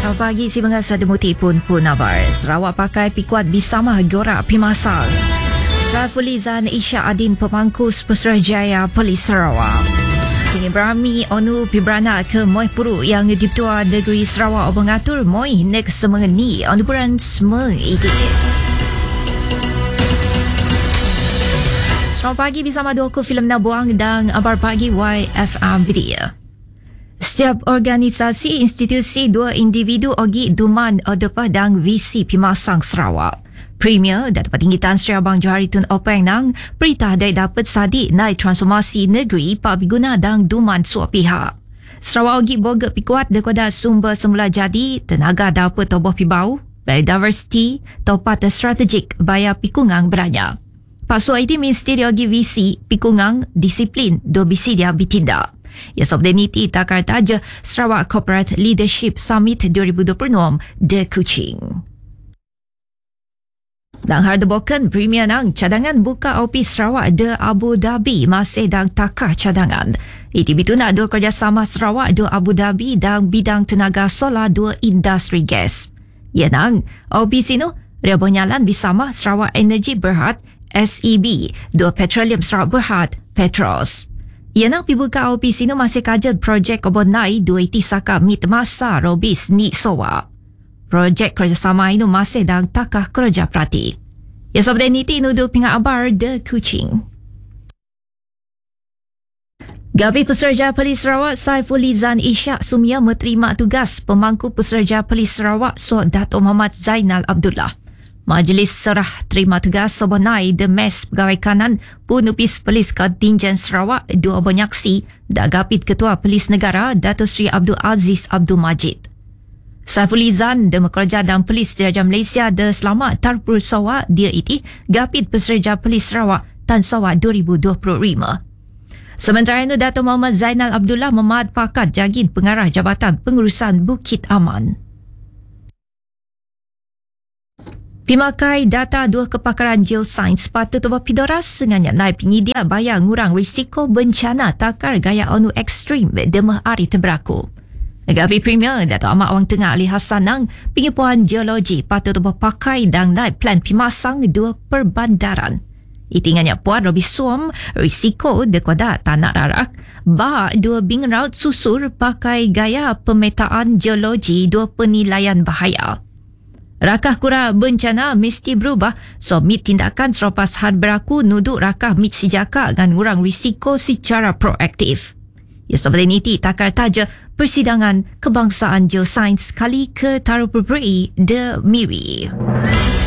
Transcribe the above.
Selamat pagi, si Bengas ada muti pun nabar. Sarawak pakai pikuat bisama Gora Pimasal. Saifulizan Isya Adin pemangkus Putrajaya Polis Sarawak. Kini berami onu pibrana ke Moi Puru yang Ditua Negeri Sarawak mengatur Moi nek semengeni onu buran semua itu. Selamat pagi bersama dua ku filem Nabuang dan Abar Pagi YFM Video. Setiap organisasi, institusi, dua individu ogi duman depa dan VC Pimasang Sarawak. Premier Datuk Petinggi Tan Sri Abang Johari Tun Openg nang perintah dari dapat sadik naik transformasi negeri pak biguna dan duman suap pihak. Sarawak ogi boga pikuat dekoda sumber semula jadi tenaga dapat toboh pibau, biodiversity, topat strategik baya pikungang beranya. Pasu ID Ministeri ogi VC pikungang disiplin do bisi dia bitindak. Ya sobdeniti takar taja Sarawak Corporate Leadership Summit 2026 de Kuching. Dan hardebokan Premier nang cadangan buka OP Sarawak de Abu Dhabi masih dang takah cadangan. Itu bituna dua kerjasama Sarawak do Abu Dhabi dan bidang tenaga solar dua industri gas. Ya nang OP sino ria benyalan bersama Sarawak Energy Berhad SEB dua Petroleum Sarawak Berhad Petros. Ia nak pibuka OP sino masih kaja projek obonai dua itisaka mit masa robis ni sowa. Projek kerjasama ini masih dang takah kerja perhati. Ya sebab niti nudu pingat abar de Kuching. Gabi Peserja Polis Sarawak Saifulizan Isya Sumia menerima tugas pemangku Peserja Polis Sarawak Dato' Muhammad Zainal Abdullah. Majlis serah terima tugas sebenai The Mes Pegawai Kanan Punupis Polis Kontingen Sarawak dua penyaksi dan Gapit Ketua Polis Negara Dato' Sri Abdul Aziz Abdul Majid. Saifulizan de bekerja dalam Polis Diraja Malaysia de selama Tarpur Sarawak dia iti Gapit Peserja Polis Sarawak Tan Sarawak 2025. Sementara itu Dato' Muhammad Zainal Abdullah memad pakat jagin pengarah Jabatan Pengurusan Bukit Aman. Pimakai data dua kepakaran geosains patut berpidoras sengaja naik penyedia bayar ngurang risiko bencana takar gaya onu ekstrim demah hari terberaku. Gabi Premier Dato' Ahmad Wang Tengah Ali Hassan nang pengipuan geologi patut berpakai dan naik plan pimasang dua perbandaran. Itingannya puan Robi Suam risiko dekoda tanah rarak bah dua bing raut susur pakai gaya pemetaan geologi dua penilaian bahaya. Rakah kura bencana mesti berubah so mit tindakan selepas had berlaku nuduk rakah mit sejaka dengan ngurang risiko secara proaktif. Ya seperti niti takar taja persidangan kebangsaan geosains kali ke Tarupuri de Miri.